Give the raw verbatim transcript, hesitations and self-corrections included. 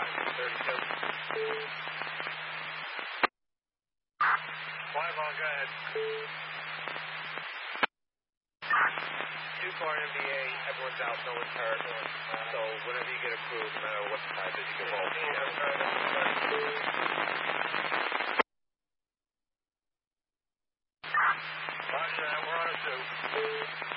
thirty-two. Five on, go ahead. Two car M B A, everyone's out, no one's hurt. So whenever you get approved, no matter what the type is, you can roll. Roger, we're on a two.